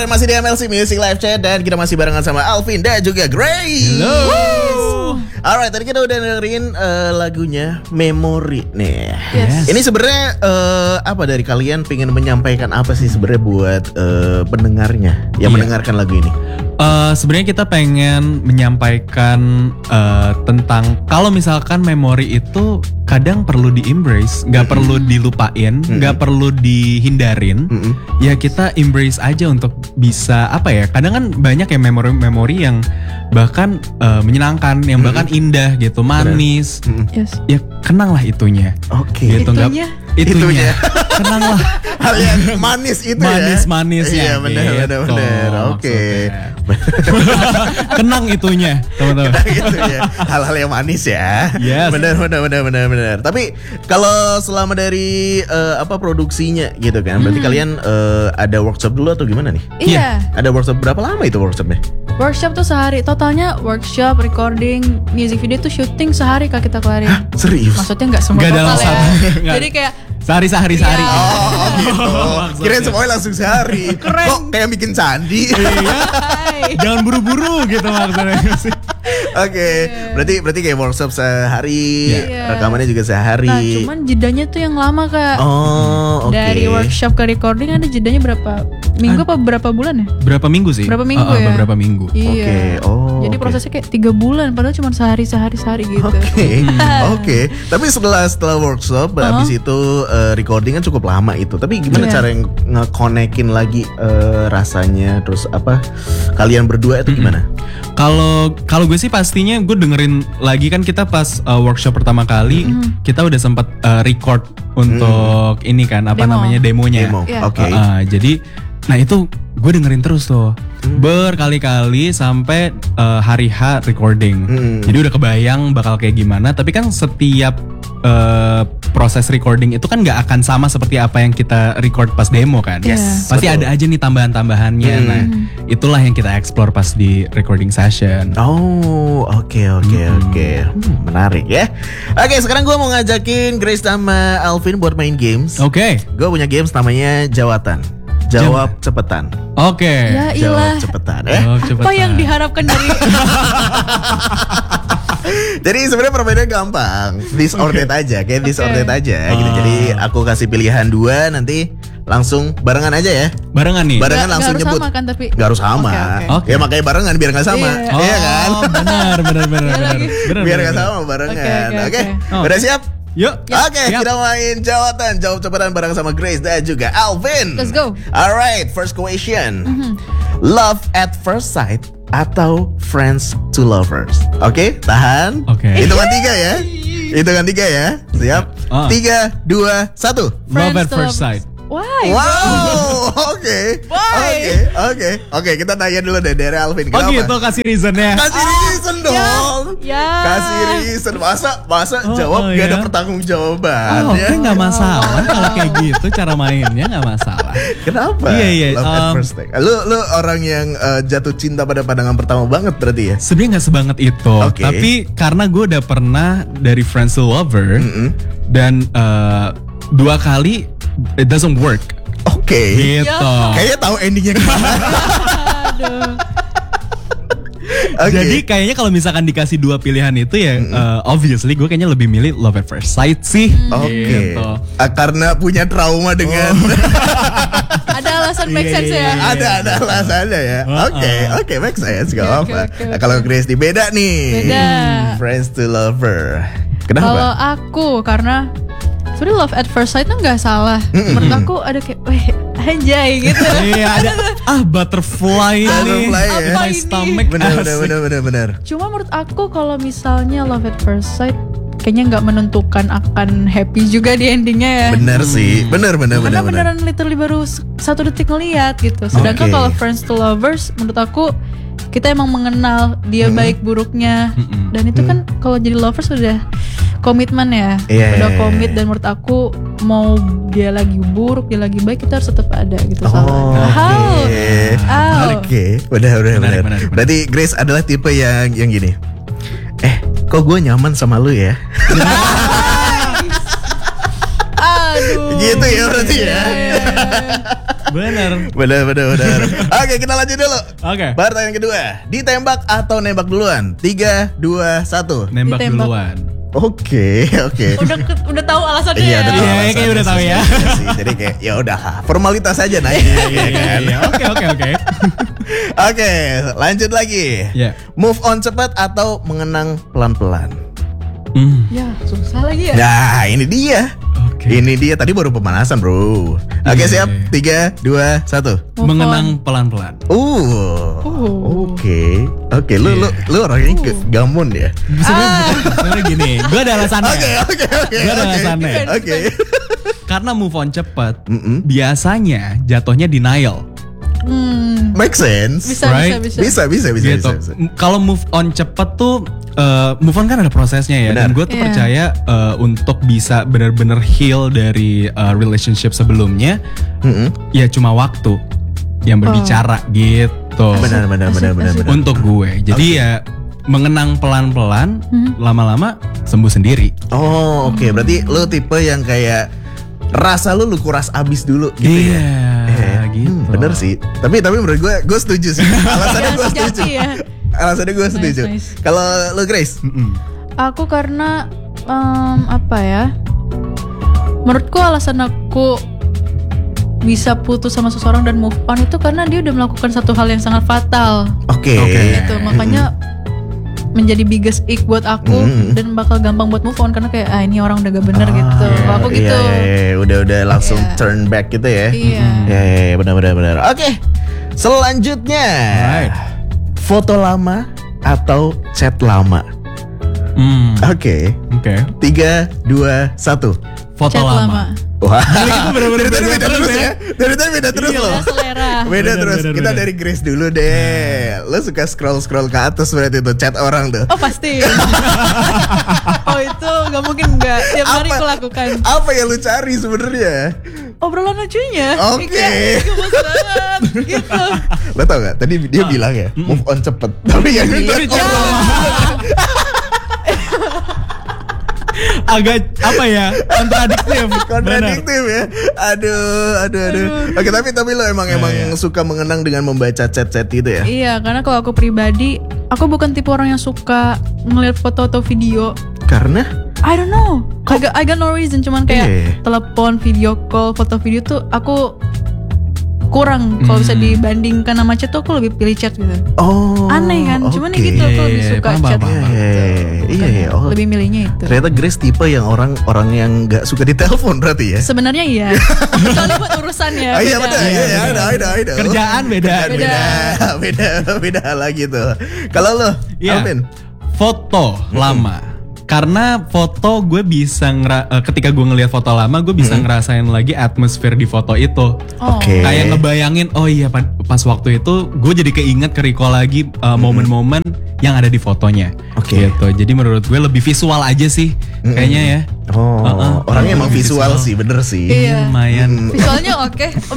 Alright, masih di MLC Music Live Chat dan kita masih barengan sama Alvin dan juga Grace. Hello. Alright, tadi kita udah dengerin lagunya Memory nih. Yes. Ini sebenarnya apa dari kalian pengen menyampaikan apa sih sebenarnya buat pendengarnya yang mendengarkan lagu ini? Sebenarnya kita pengen menyampaikan tentang kalau misalkan memori itu kadang perlu di-embrace, nggak perlu dilupain, nggak perlu dihindarin. Ya kita embrace aja untuk bisa apa ya? Kadang kan banyak ya memori-memori yang bahkan menyenangkan, yang bahkan indah gitu, manis. Yes. Ya kenanglah itunya. Oke. Gitu, itunya. Kenanglah hal yang manis itu manis-manisnya. Iya benar. Oke. Kenang itunya, teman-teman. Gitu ya. Hal-hal yang manis ya. Yes. Benar. Tapi kalau selama dari produksinya gitu kan, berarti kalian ada workshop dulu atau gimana nih? Iya. Ada workshop berapa lama itu workshopnya? Workshop tuh sehari. Totalnya workshop, recording, music video tuh syuting sehari Kak kita kelarin. Serius? Maksudnya nggak semua Nggak dalam total ya. satu. Jadi kayak Sehari. Oh gitu. Kirain semuanya langsung sehari. Keren. Kok kayak bikin candi? hai. Jangan buru-buru gitu maksudnya sih. Oke. Berarti kayak workshop sehari, Iya. rekamannya juga sehari. Nah cuman jedanya tuh yang lama Kak. Oh, oke. Dari workshop ke recording ada jedanya berapa minggu apa berapa bulan ya? Berapa minggu sih? Berapa minggu ya? Beberapa minggu. Iya. Oke. Oh, Jadi oke. prosesnya kayak 3 bulan padahal cuma sehari gitu. Oke. Tapi setelah workshop, habis itu recording kan cukup lama itu. Tapi gimana Iya. cara nge-connectin lagi rasanya, terus apa kalian berdua itu gimana? Kalau gue sih pastinya gue dengerin lagi kan kita pas workshop pertama kali kita udah sempat record untuk ini kan apa Demo. namanya demonya. Demo. Iya. Oke. Jadi nah itu gue dengerin terus tuh berkali-kali sampai hari H recording. Jadi udah kebayang bakal kayak gimana. Tapi kan setiap proses recording itu kan nggak akan sama seperti apa yang kita record pas demo kan. Yes. Pasti Betul. ada aja nih tambahan-tambahannya. Nah itulah yang kita explore pas di recording session. Oh, oke. Menarik ya. Oke, sekarang gue mau ngajakin Grace sama Alvin buat main games. Oke. Gue punya games namanya Jawatan. Jawab cepetan. Oke. Ya Jawab ilah. cepetan Jawab Apa cepetan. yang diharapkan dari Jadi sebenarnya permainannya gampang, this or that aja, kayak this or that aja gitu. Jadi aku kasih pilihan 2, nanti langsung barengan aja ya. Barengan nih. Barengan Nggak langsung harus nyebut. sama kan, tapi Nggak harus sama. Oke. Ya makanya barengan biar nggak sama. Iya. Iya kan? Benar. Iya lagi. Biar nggak sama barengan. Oke. Oke. Udah siap? Yuk. Oke, Siap. kita main jawatan. Jawab cepetan bareng sama Grace dan juga Alvin. Let's go. Alright, first question. Love at first sight atau friends to lovers? Oke, tahan. Oke. Hitungan 3 ya. Hitungan 3 ya. Siap? Ah. 3, 2, 1. Love at to first lovers. sight. Why? Wow, oke. Why? Oke, kita tanya dulu deh dari Alvin. Oh Kenapa? gitu kasih reasonnya. Kasih reason dong. Ya. Kasih reason. Masa jawab oh, gak ada ya? pertanggungjawaban Oh, ya? oke nggak masalah kalau kayak gitu cara mainnya nggak masalah. Kenapa? Iya, Love at first sight. Lu orang yang jatuh cinta pada pandangan pertama banget berarti ya? Sebenarnya nggak sebanget itu, Oke. tapi karena gue udah pernah dari friends to lover dan 2 kali it doesn't work. Oke. Gitu. Kayaknya tahu endingnya kemana. Aduh. Oke. Jadi kayaknya kalau misalkan dikasih 2 pilihan itu ya obviously gue kayaknya lebih milih love at first sight sih. Oke. Gitu. Karena punya trauma dengan Ada alasan make Iya, sense iya, ya. iya. ada alasannya ya. Oke, make sense, gak Oke, apa-apa. oke, Nah, oke. kalau Grace di beda nih. Beda. Friends to lover. Kalau Kenapa? aku karena sebenarnya love at first sight tuh nggak salah. Menurut aku ada kayak, weh anjay gitu. Iya ada butterfly nih Butterfly ya. in my Apa ini? stomach. Bener. Cuma menurut aku kalau misalnya love at first sight kayaknya nggak menentukan akan happy juga di endingnya ya. Bener sih. Bener. Karena beneran literally baru 1 detik ngeliat gitu. Sedangkan Oke. kalau friends to lovers menurut aku kita emang mengenal dia baik buruknya. Dan itu kan kalau jadi lovers udah komitmen ya. Iya. Udah komit dan menurut aku mau dia lagi buruk, dia lagi baik kita harus tetap ada gitu Oh, sama. Oke. Benar. Menarik. Berarti Grace adalah tipe yang gini. Kok gue nyaman sama lu ya? Aduh. Gitu ya berarti ya. Iya. Bener. Benar. Oke, kita lanjut dulu. Oke. Pertanyaan kedua, ditembak atau nembak duluan? 3, 2, 1. Nembak Ditembak. duluan. Oke. Udah tahu alasannya Iya, ya. udah tahu Iya, alasannya kayak udah tahu ya. sih. Jadi kayak ya udah formalitas aja naik. Iya. Oke. Oke, lanjut lagi. Ya. Move on cepat atau mengenang pelan-pelan? Ya, susah lagi ya. Nah, ini dia. Oke. Ini dia tadi baru pemanasan, Bro. Oke, siap. 3, 2, 1. Move Mengenang pelan-pelan. Oke. Lu orangnya gamun ya? Sebenarnya gini, gue ada alasannya. Oke. Gue ada alasannya. Oke. Karena move on cepet, biasanya jatuhnya denial. Make sense. Bisa. Gitu. Kalau move on cepet tuh, move on kan ada prosesnya ya. Benar. Dan gue tuh Iya. percaya untuk bisa benar-benar heal dari relationship sebelumnya, ya cuma waktu yang berbicara gitu. Benar. Untuk gue, jadi ya mengenang pelan-pelan, lama-lama sembuh sendiri. Oh, oke. Berarti lu tipe yang kayak rasa lu kuras abis dulu gitu ya. Gitu. Bener sih. Tapi menurut gue setuju sih. Alasannya gue setuju. Sejati ya. Alasannya gue setuju. Nice. Kalau lu Grace? Aku karena apa ya? Menurutku alasan aku bisa putus sama seseorang dan move on itu karena dia udah melakukan satu hal yang sangat fatal. Oke. Gitu. Makanya menjadi biggest ick buat aku dan bakal gampang buat move on karena kayak ini orang udah gak bener gitu. Kalau aku gitu. Iya, udah langsung turn back gitu ya. Iya. Iya, benar. Oke. Selanjutnya. Alright. Foto lama atau chat lama? Oke. 3, 2, 1. Foto Chat lama. Wah. bener-bener Dari tadi beda terus ya. Dari tadi beda terus loh. Beda selera. Beda terus. Bener. Kita dari Grace dulu deh. Lo suka scroll ke atas berarti tuh chat orang tuh. Oh pasti. Oh itu gak mungkin enggak. Tiap hari aku lakukan. Apa yang lu cari sebenarnya? Obrolan lucunya. Oke. Gemes banget. Gitu. Lo tau gak? Tadi dia bilang ya move on cepet. Tapi yang dilihat Agak apa ya, kontradiktif ya. Aduh. Oke, tapi lo emang suka mengenang dengan membaca chat-chat itu ya? Iya, karena kalau aku pribadi, aku bukan tipe orang yang suka ngeliat foto atau video. Karena I don't know. I got no reason. Cuman kayak Iya. telepon, video call, foto video tuh aku kurang. Kalau bisa dibandingkan sama chat tuh aku lebih pilih chat gitu. Aneh kan? Cuman ya oke. gitu aku lebih suka paham, chat. paham. Iya. Oh, Lebih milihnya itu. ternyata Grace tipe yang orang yang nggak suka ditelepon berarti ya? Sebenarnya iya. Kecuali buat urusan ya. Iya beda. benar. Iya, ada. Kerjaan beda. Beda lagi tuh. Kalau lo, Iya. Alvin? Foto lama. Karena foto gue bisa ketika gue ngelihat foto lama, gue bisa ngerasain lagi atmosfer di foto itu. Oh. Oke. Kayak ngebayangin, oh iya pas waktu itu gue jadi keinget ke-recall lagi momen-momen yang ada di fotonya. Oke. Gitu. Jadi menurut gue lebih visual aja sih kayaknya ya. Orangnya emang visual sih, bener sih. Iya. Lumayan. Visualnya oke. Oh,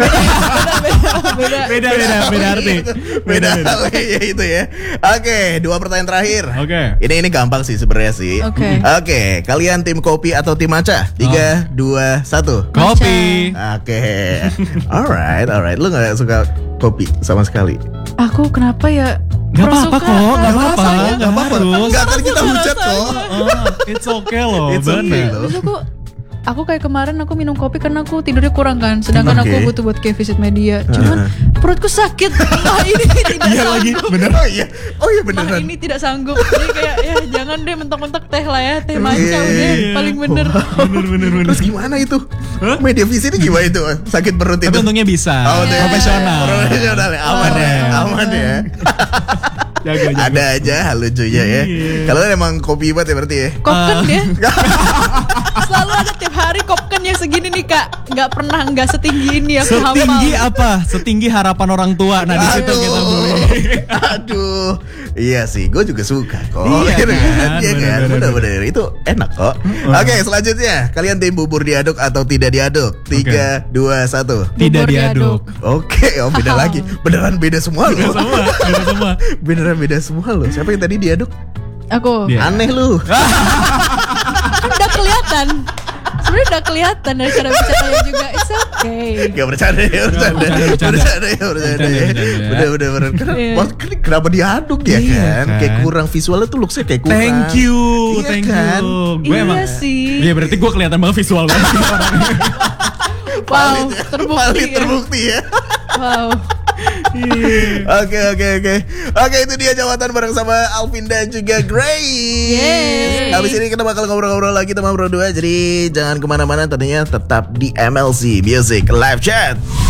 beda. Beda arti. Beda ya itu ya. Oke, 2 pertanyaan terakhir. Oke. Ini gampang sih sebenarnya sih. Oke. Kalian tim kopi atau tim matcha? 3, 2, 1. Kopi. Oke. Alright. Lu gak suka kopi sama sekali? Aku kenapa ya? Gak apa-apa Suka. kok, gak apa-apa. Rasanya. Gak harus. Gak akan kita hujat kok. It's okay loh, It's okay bener. loh. Terus aku kayak kemarin aku minum kopi karena aku tidurnya kurang kan. Sedangkan Oke. aku butuh buat kayak visit media. Cuman perutku sakit. Ini tidak Iya sanggup. lagi, bener. Oh iya beneran. Ini tidak sanggup. Jadi kayak ya jangan deh mentok-mentok teh lah ya. Teh matcha Iya. udah paling bener. Bener. Terus gimana itu? Media visi ini gimana itu? Sakit perut itu? Tapi untungnya bisa. udah. Profesional. Profesional ya. Aman ya. Jago. Ada aja hal lucunya ya. Iya. Kalau emang kopi banget ya berarti ya. Kopken dia. Selalu ada tiap hari kopken yang segini nih kak. Nggak pernah nggak setinggi ini aku Setinggi hafal. apa? Setinggi harapan orang tua. Nah di situ kita boleh. Aduh. Iya sih, gue juga suka kok. Iya Gitu kan? Iya kan? Bener. Bener. Itu enak kok. Oke, selanjutnya. Kalian tim bubur diaduk atau tidak diaduk? 3, 2, 1. Tidak Bubur diaduk. Oke, beda lagi. Beneran beda semua loh. Beda semua. Beneran beda semua loh. Siapa yang tadi diaduk? Aku Dia. Aneh lu. kan udah kelihatan. Sebenarnya udah kelihatan dari cara bicaranya juga. It's okay. Gak bercanda ya, bercanda. Bener. Iya. Kenapa diaduk ya Iya kan? kan? Kayak kurang visualnya tuh looksnya kayak kurang. Thank you, Iya thank kan? you. Gue Iya emang. sih. Iya berarti gue kelihatan banget visual banget sih orangnya. Wow, Valid terbukti ya. terbukti ya. Wow. Oke, itu dia jawatan bareng sama Alvin dan juga Grace. Yeay. Habis ini kita bakal ngobrol-ngobrol lagi sama berdua. Jadi jangan kemana-mana, tentunya tetap di MLC Music Live Chat.